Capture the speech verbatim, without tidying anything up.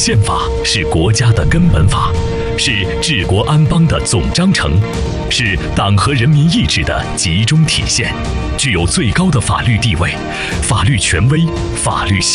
宪法是国家的根本法，是治国安邦的总章程，是党和人民意志的集中体现，具有最高的法律地位、法律权威、法律效